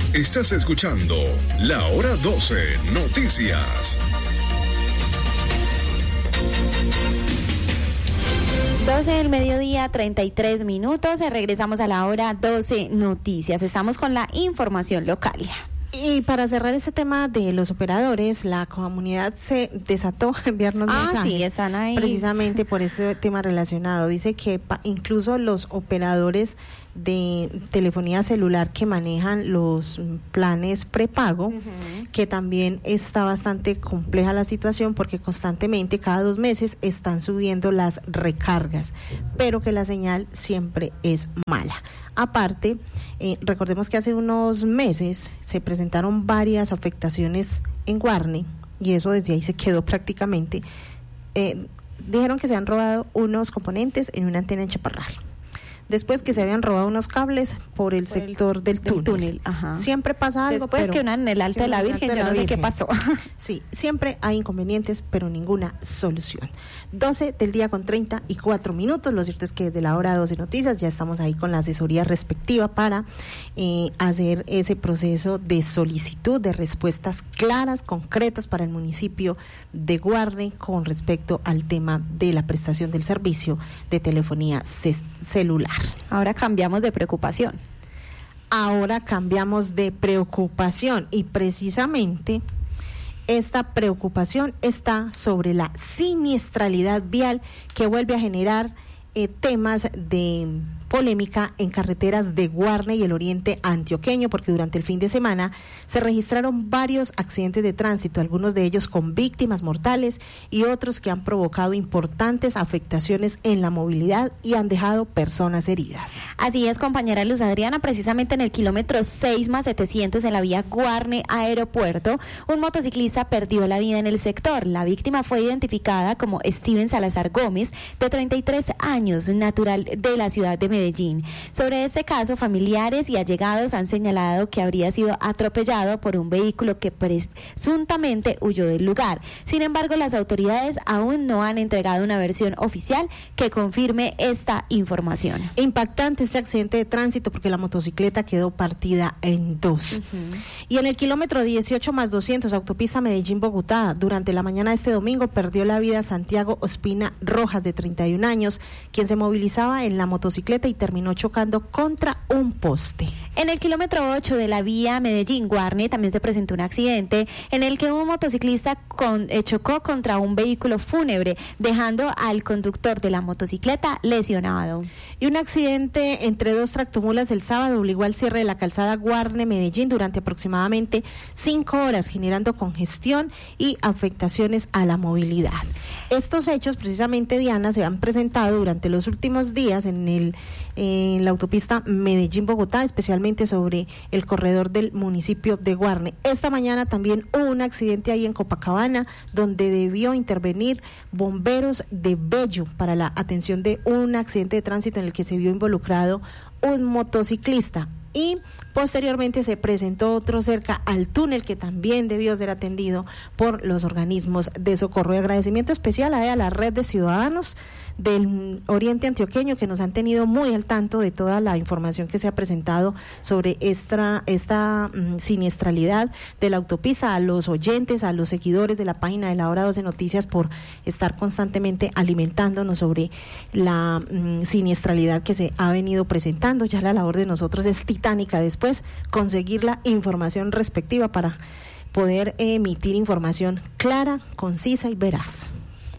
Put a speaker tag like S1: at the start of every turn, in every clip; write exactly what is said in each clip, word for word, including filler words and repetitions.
S1: Estás escuchando La Hora doce Noticias.
S2: doce del mediodía, treinta y tres minutos. Regresamos a La Hora doce Noticias. Estamos con la información local.
S3: Y para cerrar este tema de los operadores, la comunidad se desató a enviarnos
S2: ah,
S3: mensajes.
S2: Sí, están ahí.
S3: Precisamente por este tema relacionado. Dice que pa, incluso los operadores de telefonía celular que manejan los planes prepago, uh-huh. que también está bastante compleja la situación porque constantemente cada dos meses están subiendo las recargas, pero que la señal siempre es mala. Aparte, eh, recordemos que hace unos meses se presentaron varias afectaciones en Guarne y eso desde ahí se quedó prácticamente. Eh, dijeron que se han robado unos componentes en una antena en Chaparral. Después que se habían robado unos cables por el por sector el, del túnel. túnel.
S2: Ajá.
S3: Siempre pasa algo,
S2: Después
S3: pero...
S2: que una en el Alto de la Virgen, yo no sé qué pasó.
S3: Sí, siempre hay inconvenientes, pero ninguna solución. doce del día con treinta y cuatro minutos. Lo cierto es que desde la hora doce Noticias ya estamos ahí con la asesoría respectiva para eh, hacer ese proceso de solicitud de respuestas claras, concretas para el municipio de Guarne con respecto al tema de la prestación del servicio de telefonía ce- celular.
S2: Ahora cambiamos de preocupación.
S3: Ahora cambiamos de preocupación y precisamente esta preocupación está sobre la siniestralidad vial que vuelve a generar eh, temas de polémica en carreteras de Guarne y el oriente antioqueño, porque durante el fin de semana se registraron varios accidentes de tránsito, algunos de ellos con víctimas mortales y otros que han provocado importantes afectaciones en la movilidad y han dejado personas heridas.
S2: Así es, compañera Luz Adriana, precisamente en el kilómetro seis más setecientos en la vía Guarne Aeropuerto, un motociclista perdió la vida en el sector. La víctima fue identificada como Steven Salazar Gómez, de treinta y tres años, natural de la ciudad de Medellín. Medellín. Sobre este caso, familiares y allegados han señalado que habría sido atropellado por un vehículo que presuntamente huyó del lugar. Sin embargo, las autoridades aún no han entregado una versión oficial que confirme esta información.
S3: Impactante este accidente de tránsito porque la motocicleta quedó partida en dos. Uh-huh. Y en el kilómetro dieciocho más doscientos, autopista Medellín-Bogotá, durante la mañana de este domingo perdió la vida Santiago Ospina Rojas, de treinta y un años, quien se movilizaba en la motocicleta y terminó chocando contra un poste.
S2: En el kilómetro ocho de la vía Medellín-Guarne también se presentó un accidente en el que un motociclista con, eh, chocó contra un vehículo fúnebre, dejando al conductor de la motocicleta lesionado.
S3: Y un accidente entre dos tractomulas el sábado obligó al cierre de la calzada Guarne-Medellín durante aproximadamente cinco horas, generando congestión y afectaciones a la movilidad. Estos hechos, precisamente, Diana, se han presentado durante los últimos días en el en la autopista Medellín-Bogotá, especialmente sobre el corredor del municipio de Guarne. Esta mañana también hubo un accidente ahí en Copacabana, donde debió intervenir bomberos de Bello para la atención de un accidente de tránsito en el que se vio involucrado un motociclista. Y posteriormente se presentó otro cerca al túnel que también debió ser atendido por los organismos de socorro. Y agradecimiento especial a, a la red de ciudadanos del oriente antioqueño que nos han tenido muy al tanto de toda la información que se ha presentado sobre esta, esta um, siniestralidad de la autopista, a los oyentes, a los seguidores de la página de La Hora doce Noticias por estar constantemente alimentándonos sobre la um, siniestralidad que se ha venido presentando. Ya la labor de nosotros es titánica después conseguir la información respectiva para poder emitir información clara, concisa y veraz.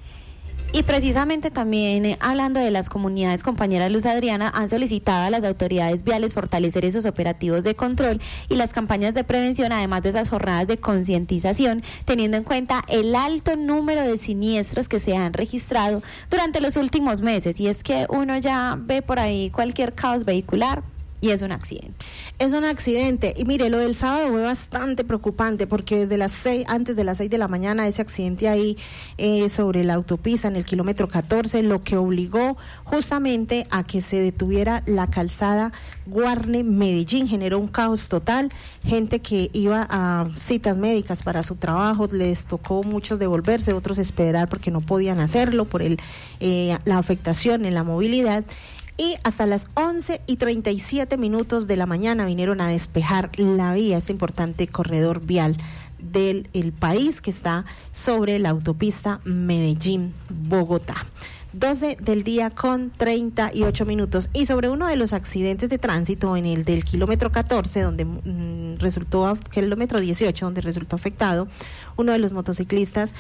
S2: Y precisamente también eh, hablando de las comunidades, compañera Luz Adriana, han solicitado a las autoridades viales fortalecer esos operativos de control y las campañas de prevención, además de esas jornadas de concientización, teniendo en cuenta el alto número de siniestros que se han registrado durante los últimos meses. Y es que uno ya ve por ahí cualquier caos vehicular y es un accidente.
S3: Es un accidente. Y mire, lo del sábado fue bastante preocupante porque desde las seis, antes de las seis de la mañana, ese accidente ahí eh, sobre la autopista en el kilómetro catorce, lo que obligó justamente a que se detuviera la calzada Guarne-Medellín, generó un caos total. Gente que iba a citas médicas para su trabajo, les tocó muchos devolverse, otros esperar porque no podían hacerlo por el eh, la afectación en la movilidad. Y hasta las once y treinta y siete minutos de la mañana vinieron a despejar la vía, este importante corredor vial del el país que está sobre la autopista Medellín-Bogotá. doce del día con treinta y ocho minutos. Y sobre uno de los accidentes de tránsito en el del kilómetro catorce, donde mmm, resultó, kilómetro dieciocho, donde resultó afectado uno de los motociclistas,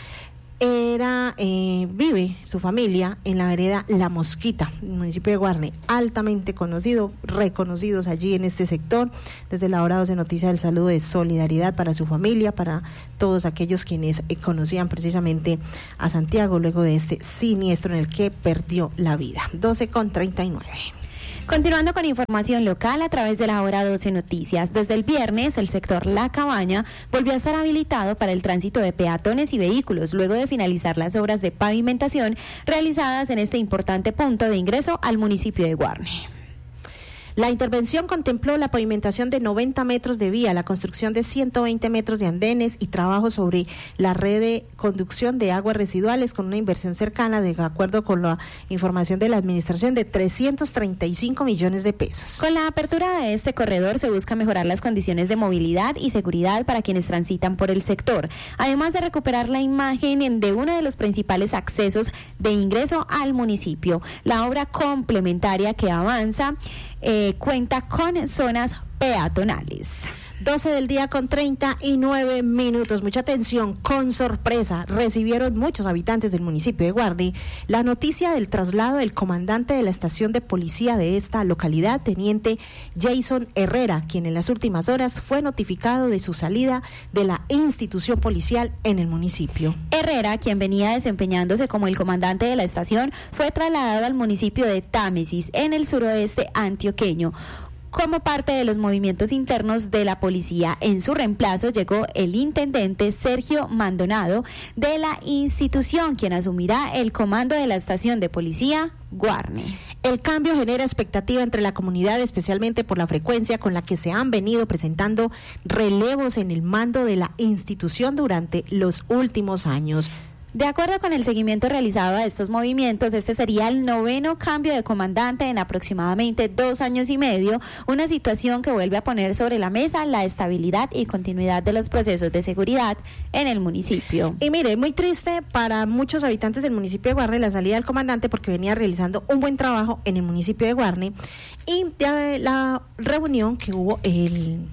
S3: era eh, vive su familia en la vereda La Mosquita, el municipio de Guarne, altamente conocido, reconocidos allí en este sector. Desde la hora doce Noticias, el saludo de solidaridad para su familia, para todos aquellos quienes eh, conocían precisamente a Santiago luego de este siniestro en el que perdió la vida. doce con treinta y nueve.
S2: Continuando con información local a través de la hora doce Noticias, desde el viernes el sector La Cabaña volvió a estar habilitado para el tránsito de peatones y vehículos luego de finalizar las obras de pavimentación realizadas en este importante punto de ingreso al municipio de Guarne.
S3: La intervención contempló la pavimentación de noventa metros de vía, la construcción de ciento veinte metros de andenes y trabajo sobre la red de conducción de aguas residuales con una inversión cercana, de acuerdo con la información de la administración, de trescientos treinta y cinco millones de pesos.
S2: Con la apertura de este corredor se busca mejorar las condiciones de movilidad y seguridad para quienes transitan por el sector, además de recuperar la imagen de uno de los principales accesos de ingreso al municipio. La obra complementaria que avanza Eh, cuenta con zonas peatonales.
S3: doce del día con treinta y nueve minutos. Mucha atención, con sorpresa recibieron muchos habitantes del municipio de Guarne la noticia del traslado del comandante de la estación de policía de esta localidad, teniente Jason Herrera, quien en las últimas horas fue notificado de su salida de la institución policial en el municipio.
S2: Herrera, quien venía desempeñándose como el comandante de la estación, fue trasladado al municipio de Támesis, en el suroeste antioqueño, como parte de los movimientos internos de la policía. En su reemplazo llegó el intendente Sergio Maldonado de la institución, quien asumirá el comando de la estación de policía Guarne.
S3: El cambio genera expectativa entre la comunidad, especialmente por la frecuencia con la que se han venido presentando relevos en el mando de la institución durante los últimos años.
S2: De acuerdo con el seguimiento realizado a estos movimientos, este sería el noveno cambio de comandante en aproximadamente dos años y medio, una situación que vuelve a poner sobre la mesa la estabilidad y continuidad de los procesos de seguridad en el municipio.
S3: Y mire, muy triste para muchos habitantes del municipio de Guarne la salida del comandante, porque venía realizando un buen trabajo en el municipio de Guarne, y ya la reunión que hubo el...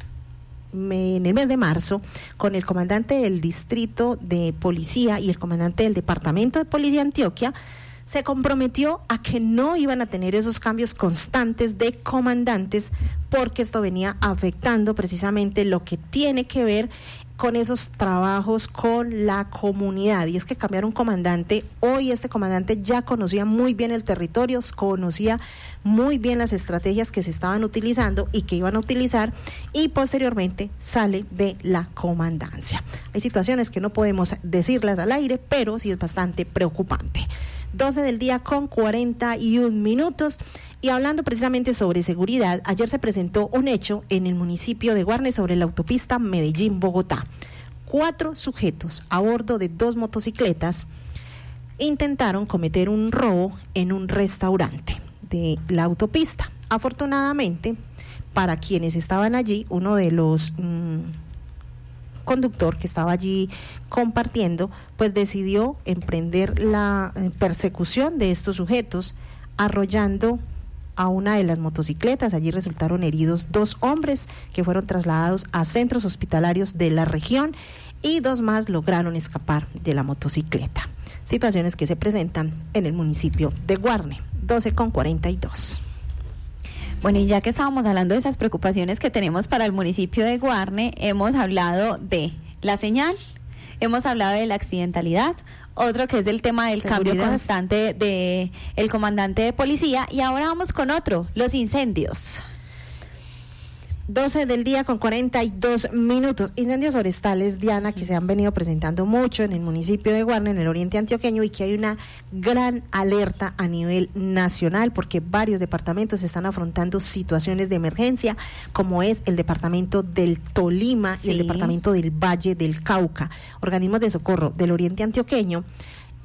S3: en el mes de marzo con el comandante del distrito de policía y el comandante del departamento de policía de Antioquia, se comprometió a que no iban a tener esos cambios constantes de comandantes, porque esto venía afectando precisamente lo que tiene que ver con esos trabajos con la comunidad. Y es que cambiar un comandante, hoy este comandante ya conocía muy bien el territorio, conocía muy bien las estrategias que se estaban utilizando y que iban a utilizar, y posteriormente sale de la comandancia. Hay situaciones que no podemos decirlas al aire, pero sí es bastante preocupante. doce del día con cuarenta y un minutos. Y hablando precisamente sobre seguridad, ayer se presentó un hecho en el municipio de Guarne sobre la autopista Medellín-Bogotá. Cuatro sujetos a bordo de dos motocicletas intentaron cometer un robo en un restaurante de la autopista. Afortunadamente, para quienes estaban allí, uno de los mmm, conductor que estaba allí compartiendo, pues decidió emprender la eh, persecución de estos sujetos, arrollando a una de las motocicletas. Allí resultaron heridos dos hombres que fueron trasladados a centros hospitalarios de la región, y dos más lograron escapar de la motocicleta. Situaciones que se presentan en el municipio de Guarne. doce con cuarenta y dos.
S2: Bueno, y ya que estábamos hablando de esas preocupaciones que tenemos para el municipio de Guarne, hemos hablado de la señal, hemos hablado de la accidentalidad, otro que es el tema del
S3: Seguridad.
S2: cambio constante de el comandante de policía, y ahora vamos con otro, los incendios.
S3: doce del día con cuarenta y dos minutos. Incendios forestales, Diana, que se han venido presentando mucho en el municipio de Guarne, en el oriente antioqueño, y que hay una gran alerta a nivel nacional, porque varios departamentos están afrontando situaciones de emergencia, como es el departamento del Tolima, sí, y el departamento del Valle del Cauca. Organismos de socorro del oriente antioqueño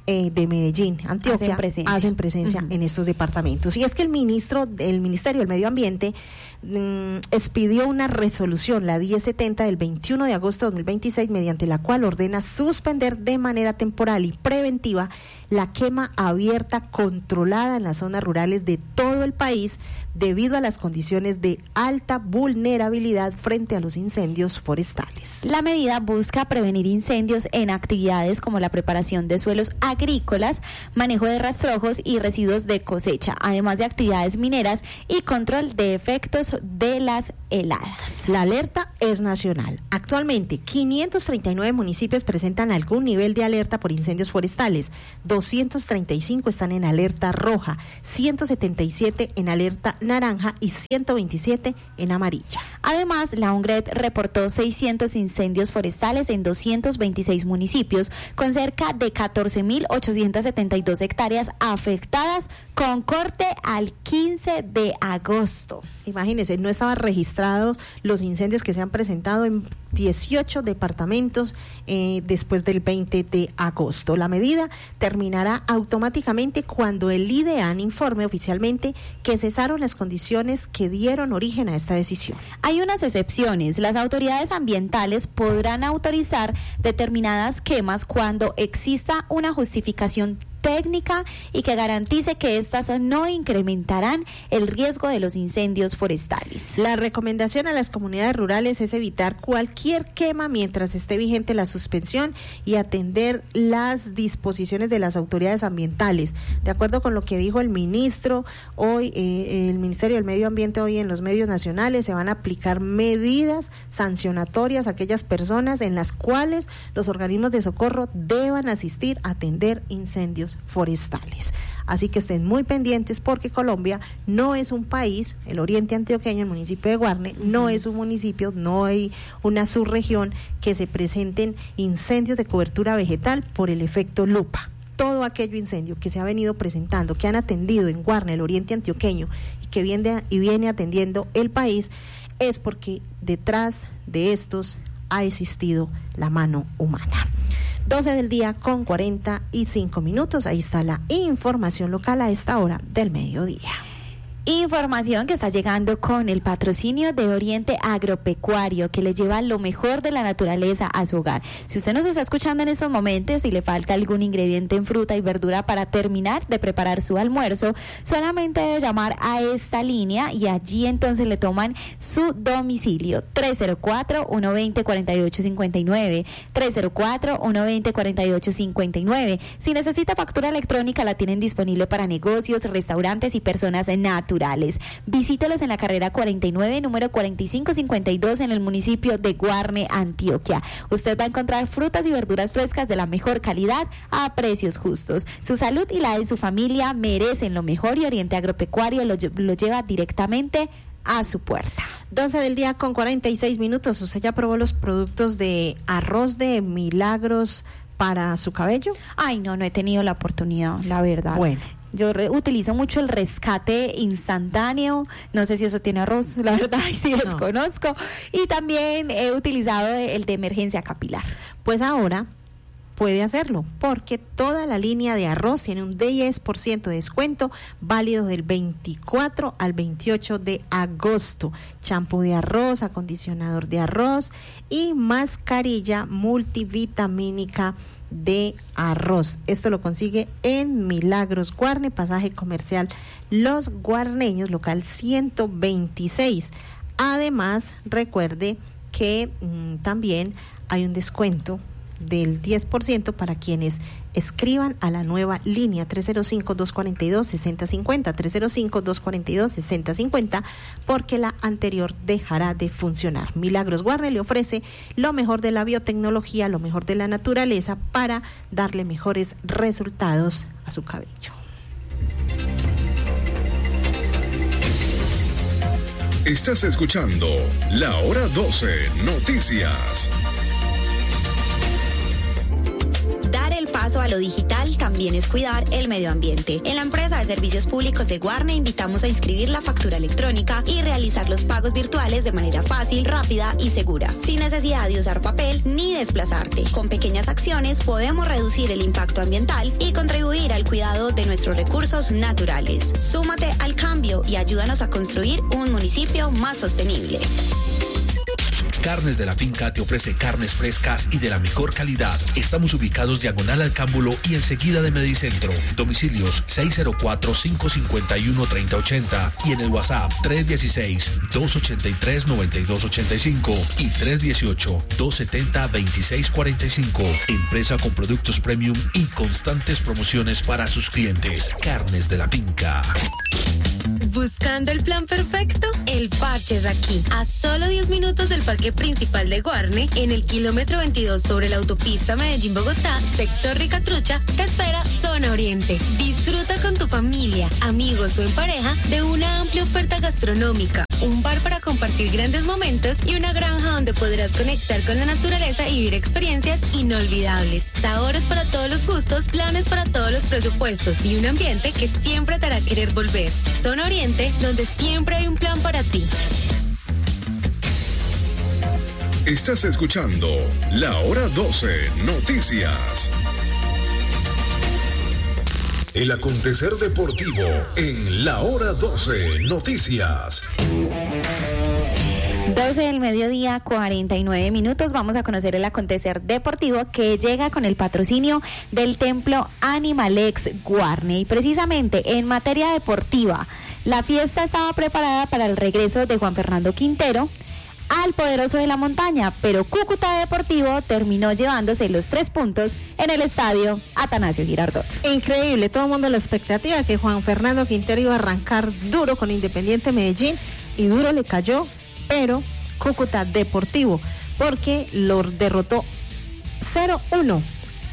S3: eh, de Medellín, Antioquia,
S2: hacen presencia,
S3: hacen presencia uh-huh. en estos departamentos. Y es que el ministro, el Ministerio del Medio Ambiente mmm, expidió una resolución, la diez setenta del veintiuno de agosto de dos mil veintiséis, mediante la cual ordena suspender de manera temporal y preventiva la quema abierta controlada en las zonas rurales de todo el país debido a las condiciones de alta vulnerabilidad frente a los incendios forestales.
S2: La medida busca prevenir incendios en actividades como la preparación de suelos agrícolas, manejo de rastrojos y residuos de cosecha, además de actividades mineras y control de efectos de las heladas.
S3: La alerta es nacional. Actualmente, quinientos treinta y nueve municipios presentan algún nivel de alerta por incendios forestales, doscientos treinta y cinco están en alerta roja, ciento setenta y siete en alerta naranja y ciento veintisiete en amarilla.
S2: Además, la UNGRED reportó seiscientos incendios forestales en doscientos veintiséis municipios, con cerca de catorce mil ochocientas setenta y dos hectáreas afectadas, con corte al quince de agosto.
S3: Imagínense, no estaban registrados los incendios que se han presentado en dieciocho departamentos eh, después del veinte de agosto. La medida terminará automáticamente cuando el IDEAN informe oficialmente que cesaron las condiciones que dieron origen a esta decisión.
S2: Hay unas excepciones. Las autoridades ambientales podrán autorizar determinadas quemas cuando exista una justificación técnica y que garantice que éstas no incrementarán el riesgo de los incendios forestales.
S3: La recomendación a las comunidades rurales es evitar cualquier quema mientras esté vigente la suspensión y atender las disposiciones de las autoridades ambientales. De acuerdo con lo que dijo el ministro, hoy eh, el Ministerio del Medio Ambiente, hoy en los medios nacionales se van a aplicar medidas sancionatorias a aquellas personas en las cuales los organismos de socorro deban asistir a atender incendios forestales. Así que estén muy pendientes porque Colombia no es un país, el oriente antioqueño, el municipio de Guarne, no es un municipio, no hay una subregión que se presenten incendios de cobertura vegetal por el efecto lupa. Todo aquello incendio que se ha venido presentando, que han atendido en Guarne, el oriente antioqueño, y que viene, y viene atendiendo el país, es porque detrás de estos ha existido la mano humana. doce del día con cuarenta y cinco minutos. Ahí está la información local a esta hora del mediodía.
S2: Información que está llegando con el patrocinio de Oriente Agropecuario, que le lleva lo mejor de la naturaleza a su hogar. Si usted nos está escuchando en estos momentos y le falta algún ingrediente en fruta y verdura para terminar de preparar su almuerzo, solamente debe llamar a esta línea y allí entonces le toman su domicilio. tres cero cuatro, uno dos cero, cuatro ocho cinco nueve, tres cero cuatro, uno dos cero, cuatro ocho cinco nueve. Si necesita factura electrónica, la tienen disponible para negocios, restaurantes y personas naturales. Visítelos en la carrera cuarenta y nueve, número cuarenta y cinco cincuenta y dos en el municipio de Guarne, Antioquia. Usted va a encontrar frutas y verduras frescas de la mejor calidad a precios justos. Su salud y la de su familia merecen lo mejor y Oriente Agropecuario lo, lo lleva directamente a su puerta.
S3: doce del día con cuarenta y seis minutos. ¿Usted ya probó los productos de arroz de Milagros para su cabello?
S2: Ay, no, no he tenido la oportunidad, la verdad.
S3: Bueno.
S2: Yo re- utilizo mucho el rescate instantáneo, no sé si eso tiene arroz, la verdad sí
S3: no.
S2: desconozco, y también he utilizado el de emergencia capilar.
S3: Pues ahora puede hacerlo, porque toda la línea de arroz tiene un diez por ciento de descuento, válido del veinticuatro al veintiocho de agosto. Champú de arroz, acondicionador de arroz y mascarilla multivitamínica de arroz. Esto lo consigue en Milagros Guarne, pasaje comercial Los Guarneños, local ciento veintiséis. Además, recuerde que mmm, también hay un descuento del diez por ciento para quienes escriban a la nueva línea tres cero cinco, dos cuatro dos, seis cero cinco cero, tres cero cinco, dos cuatro dos, seis cero cinco cero, porque la anterior dejará de funcionar. Milagros Guarne le ofrece lo mejor de la biotecnología, lo mejor de la naturaleza para darle mejores resultados a su cabello.
S1: Estás escuchando La Hora doce Noticias.
S4: Dar el paso paso a lo digital también es cuidar el medio ambiente. En la empresa de servicios públicos de Guarne invitamos a inscribir la factura electrónica y realizar los pagos virtuales de manera fácil, rápida y segura, sin necesidad de usar papel ni desplazarte. Con pequeñas acciones podemos reducir el impacto ambiental y contribuir al cuidado de nuestros recursos naturales. Súmate al cambio y ayúdanos a construir un municipio más sostenible.
S5: Carnes de la Finca te ofrece carnes frescas y de la mejor calidad. Estamos ubicados diagonal al Cámbulo y enseguida de Medicentro. Domicilios seis cero cuatro, cinco cinco uno, tres cero ocho cero y en el WhatsApp tres uno seis, dos ocho tres, nueve dos ocho cinco y tres uno ocho, dos siete cero, dos seis cuatro cinco. Empresa con productos premium y constantes promociones para sus clientes. Carnes de la Finca.
S6: ¿Buscando el plan perfecto? El Parche es aquí. A solo diez minutos del parque principal de Guarne, en el kilómetro veintidós sobre la autopista Medellín-Bogotá, sector Ricatrucha, te espera Zona Oriente. Disfruta con tu familia, amigos o en pareja de una amplia oferta gastronómica, un bar para compartir grandes momentos y una granja donde podrás conectar con la naturaleza y vivir experiencias inolvidables. Sabores para todos los gustos, planes para todos los presupuestos y un ambiente que siempre te hará querer volver. Zona Oriente, donde siempre hay un plan para ti.
S1: Estás escuchando La Hora doce Noticias. El acontecer deportivo en La Hora doce Noticias.
S2: doce del mediodía, cuarenta y nueve minutos. Vamos a conocer el acontecer deportivo que llega con el patrocinio del Templo Animalex Guarne. Y precisamente en materia deportiva, la fiesta estaba preparada para el regreso de Juan Fernando Quintero al Poderoso de la Montaña, pero Cúcuta Deportivo terminó llevándose los tres puntos en el estadio Atanasio Girardot.
S3: Increíble, todo el mundo a la expectativa de que Juan Fernando Quintero iba a arrancar duro con Independiente Medellín y duro le cayó, pero Cúcuta Deportivo, porque lo derrotó cero uno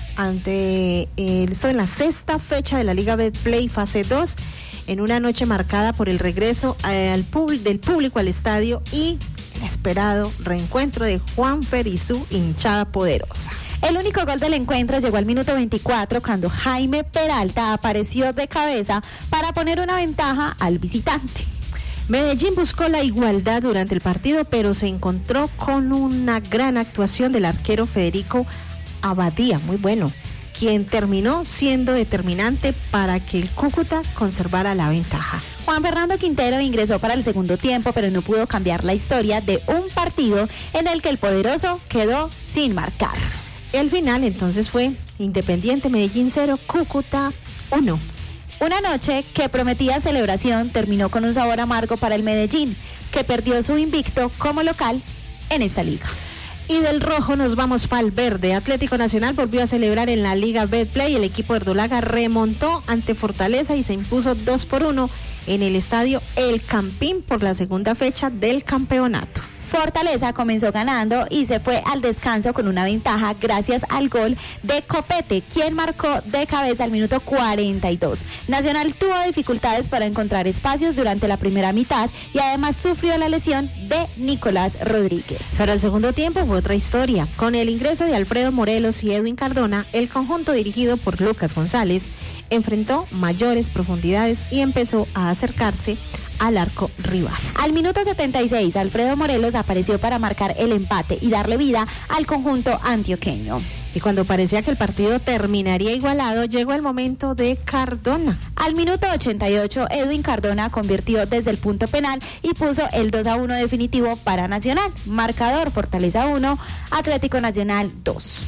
S3: ante el, esto en la sexta fecha de la Liga Betplay fase dos, en una noche marcada por el regreso al pub, del público al estadio y el esperado reencuentro de Juanfer y su hinchada poderosa.
S2: El único gol del encuentro llegó al minuto veinticuatro cuando Jaime Peralta apareció de cabeza para poner una ventaja al visitante.
S3: Medellín buscó la igualdad durante el partido, pero se encontró con una gran actuación del arquero Federico Abadía, muy bueno, quien terminó siendo determinante para que el Cúcuta conservara la ventaja.
S2: Juan Fernando Quintero ingresó para el segundo tiempo, pero no pudo cambiar la historia de un partido en el que el poderoso quedó sin marcar.
S3: El final entonces fue Independiente Medellín cero, Cúcuta uno.
S2: Una noche que prometía celebración terminó con un sabor amargo para el Medellín, que perdió su invicto como local en esta liga.
S3: Y del rojo nos vamos para el verde. Atlético Nacional volvió a celebrar en la Liga Betplay. El equipo de Verdolaga remontó ante Fortaleza y se impuso dos por uno en el estadio El Campín por la segunda fecha del campeonato.
S2: Fortaleza comenzó ganando y se fue al descanso con una ventaja gracias al gol de Copete, quien marcó de cabeza al minuto cuarenta y dos. Nacional tuvo dificultades para encontrar espacios durante la primera mitad y además sufrió la lesión de Nicolás Rodríguez.
S3: Pero el segundo tiempo fue otra historia. Con el ingreso de Alfredo Morelos y Edwin Cardona, el conjunto dirigido por Lucas González enfrentó mayores profundidades y empezó a acercarse al arco rival.
S2: Al minuto setenta y seis, Alfredo Morelos apareció para marcar el empate y darle vida al conjunto antioqueño.
S3: Y cuando parecía que el partido terminaría igualado, llegó el momento de Cardona.
S2: Al minuto ochenta y ocho, Edwin Cardona convirtió desde el punto penal y puso el dos a uno definitivo para Nacional. Marcador: Fortaleza uno, Atlético Nacional dos.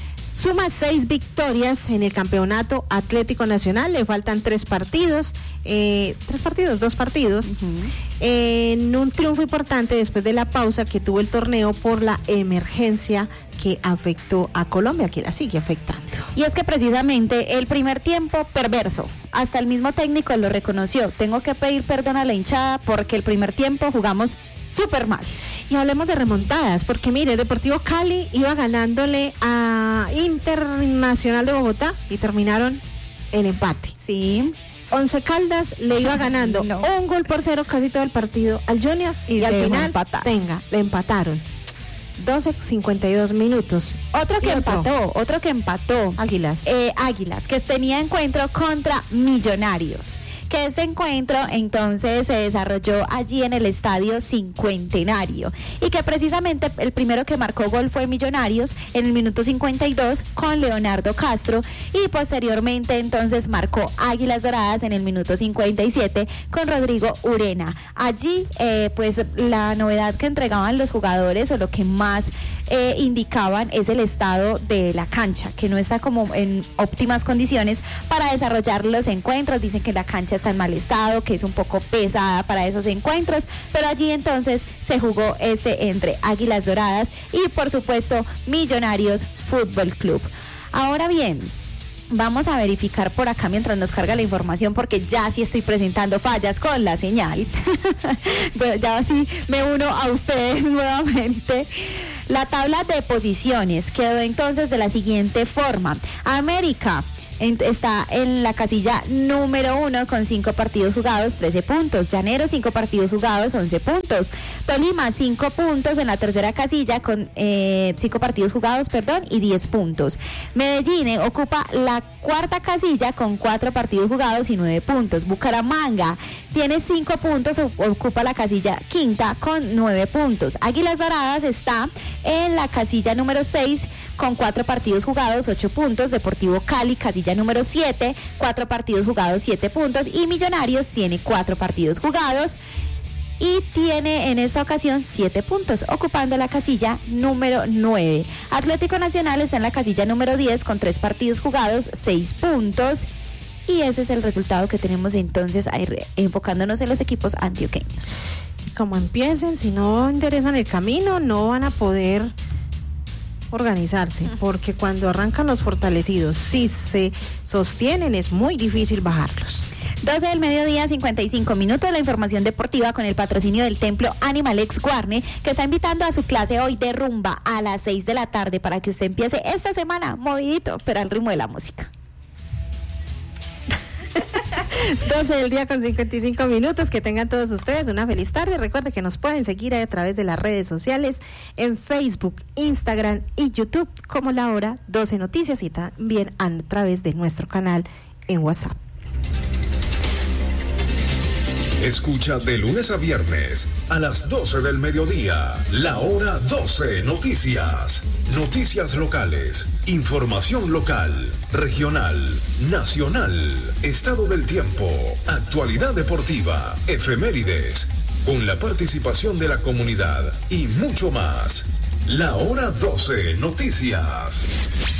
S3: Suma seis victorias en el campeonato Atlético Nacional, le faltan tres partidos, eh, tres partidos, dos partidos, uh-huh. En un triunfo importante después de la pausa que tuvo el torneo por la emergencia que afectó a Colombia, que la sigue afectando.
S2: Y es que precisamente el primer tiempo perverso, hasta el mismo técnico lo reconoció. Tengo que pedir perdón a la hinchada porque el primer tiempo jugamos súper mal.
S3: Y hablemos de remontadas, porque mire, Deportivo Cali iba ganándole a Internacional de Bogotá y terminaron en empate.
S2: Sí.
S3: Once Caldas le iba ganando no. un gol por cero casi todo el partido al Junior y, y al final, tenga, le empataron. doce cincuenta y dos minutos.
S2: Otro que
S3: Y otro.
S2: empató, otro que empató.
S3: Águilas.
S2: Eh, Águilas, que tenía encuentro contra Millonarios. Que este encuentro entonces se desarrolló allí en el Estadio Cincuentenario. Y que precisamente el primero que marcó gol fue Millonarios en el minuto cincuenta y dos con Leonardo Castro. Y posteriormente entonces marcó Águilas Doradas en el minuto cincuenta y siete con Rodrigo Urena. Allí eh, pues la novedad que entregaban los jugadores o lo que más eh, indicaban es el estado de la cancha, que no está como en óptimas condiciones para desarrollar los encuentros. Dicen que la cancha está en mal estado, que es un poco pesada para esos encuentros, pero allí entonces se jugó este entre Águilas Doradas y por supuesto Millonarios Fútbol Club. Ahora bien, vamos a verificar por acá mientras nos carga la información, porque ya sí estoy presentando fallas con la señal. Bueno, ya sí me uno a ustedes nuevamente. La tabla de posiciones quedó entonces de la siguiente forma. América en, está en la casilla número uno con cinco partidos jugados, trece puntos. Llaneros, cinco partidos jugados, once puntos. Tolima, cinco puntos en la tercera casilla con eh, cinco partidos jugados, perdón, y diez puntos. Medellín eh, ocupa la cuarta casilla con cuatro partidos jugados y nueve puntos. Bucaramanga tiene cinco puntos, ocupa la casilla quinta con nueve puntos. Águilas Doradas está en la casilla número seis con cuatro partidos jugados, ocho puntos. Deportivo Cali, casilla número siete, cuatro partidos jugados, siete puntos. Y Millonarios tiene cuatro partidos jugados y tiene en esta ocasión siete puntos, ocupando la casilla número nueve. Atlético Nacional está en la casilla número diez con tres partidos jugados, seis puntos. Y ese es el resultado que tenemos entonces ahí, enfocándonos en los equipos antioqueños.
S3: Y como empiecen, si no enderezan el camino, no van a poder organizarse, porque cuando arrancan los fortalecidos, si se sostienen, es muy difícil bajarlos.
S2: doce del mediodía, cincuenta y cinco minutos, la información deportiva con el patrocinio del Templo Animalex Guarne, que está invitando a su clase hoy de rumba a las seis de la tarde para que usted empiece esta semana movidito, pero al ritmo de la música.
S3: doce del día con cincuenta y cinco minutos, que tengan todos ustedes una feliz tarde. Recuerden que nos pueden seguir a través de las redes sociales en Facebook, Instagram y YouTube como La Hora doce Noticias, y también a través de nuestro canal en WhatsApp.
S1: Escucha de lunes a viernes a las doce del mediodía, La Hora doce Noticias. Noticias locales, información local, regional, nacional, estado del tiempo, actualidad deportiva, efemérides, con la participación de la comunidad y mucho más. La Hora doce Noticias.